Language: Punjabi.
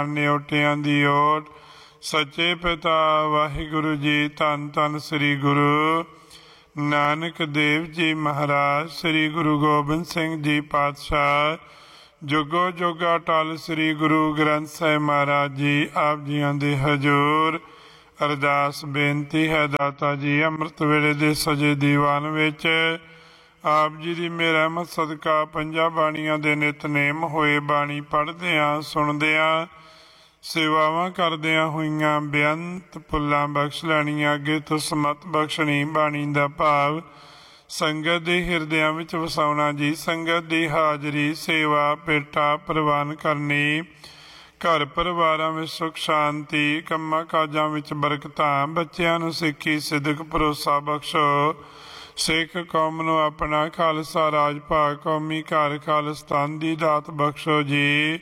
ਨਿਉਟਿਆਂ ਦੀ ਓਟ। ਸੱਚੇ ਪਿਤਾ ਵਾਹਿਗੁਰੂ ਜੀ, ਧੰਨ ਧੰਨ ਸ੍ਰੀ ਗੁਰੂ ਨਾਨਕ ਦੇਵ ਜੀ ਮਹਾਰਾਜ, ਸ੍ਰੀ ਗੁਰੂ ਗੋਬਿੰਦ ਸਿੰਘ ਜੀ ਪਾਤਸ਼ਾਹ, ਜੁਗੋ ਜੁਗ ਅਟਲ ਸ੍ਰੀ ਗੁਰੂ ਗ੍ਰੰਥ ਸਾਹਿਬ ਮਹਾਰਾਜ ਜੀ ਆਪ ਜੀਆਂ ਦੇ ਹਜ਼ੂਰ ਅਰਦਾਸ ਬੇਨਤੀ ਹੈ। ਦਾਤਾ ਜੀ, ਅੰਮ੍ਰਿਤ ਵੇਲੇ ਦੇ ਸਜੇ ਦੀਵਾਨ ਵਿੱਚ ਆਪ ਜੀ ਦੀ ਮਿਹਰਮਤ ਸਦਕਾ ਪੰਜਾਂ ਬਾਣੀਆਂ ਦੇ ਨਿਤਨੇਮ ਹੋਏ। ਬਾਣੀ ਪੜ੍ਹਦਿਆਂ ਸੁਣਦਿਆਂ ਸੇਵਾਵਾਂ ਕਰਦਿਆਂ ਹੋਈਆਂ ਬੇਅੰਤ ਭੁੱਲਾਂ ਬਖਸ਼ ਲੈਣੀਆਂ। ਅੱਗੇ ਤੋਂ ਸਮਤ ਬਖਸ਼ਣੀ। ਬਾਣੀ ਦਾ ਭਾਵ ਸੰਗਤ ਦੇ ਹਿਰਦਿਆਂ ਵਿੱਚ ਵਸਾਉਣਾ ਜੀ। ਸੰਗਤ ਦੀ ਹਾਜ਼ਰੀ, ਸੇਵਾ, ਭੇਟਾ ਪ੍ਰਵਾਨ ਕਰਨੀ। ਘਰ ਪਰਿਵਾਰਾਂ ਵਿੱਚ ਸੁੱਖ ਸ਼ਾਂਤੀ, ਕੰਮਾਂ ਕਾਜਾਂ ਵਿੱਚ ਬਰਕਤਾਂ। ਬੱਚਿਆਂ ਨੂੰ ਸਿੱਖੀ, ਸਿਦਕ, ਭਰੋਸਾ ਬਖਸ਼ੋ। ਸਿੱਖ ਕੌਮ ਨੂੰ ਆਪਣਾ ਖਾਲਸਾ ਰਾਜ ਭਾਗ, ਕੌਮੀ ਘਰ ਖਾਲਿਸਤਾਨ ਦੀ ਦਾਤ ਬਖਸ਼ੋ ਜੀ।